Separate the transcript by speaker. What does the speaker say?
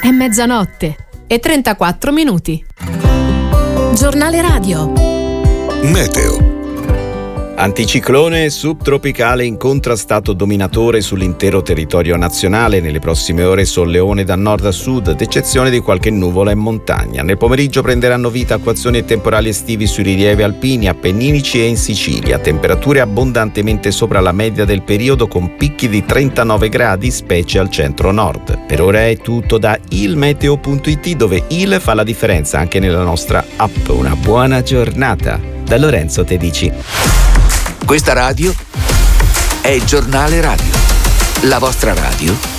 Speaker 1: È mezzanotte e 34 minuti.
Speaker 2: Giornale radio.
Speaker 3: Meteo.
Speaker 4: Anticiclone subtropicale incontrastato dominatore sull'intero territorio nazionale. Nelle prossime ore solleone da nord a sud, ad eccezione di qualche nuvola in montagna. Nel pomeriggio prenderanno vita acquazzoni e temporali estivi sui rilievi alpini, appenninici e in Sicilia. Temperature abbondantemente sopra la media del periodo con picchi di 39 gradi, specie al centro-nord. Per ora è tutto da ilmeteo.it, dove il fa la differenza anche nella nostra app. Una buona giornata. Da Lorenzo Tedici.
Speaker 3: Questa radio è Giornale Radio, la vostra radio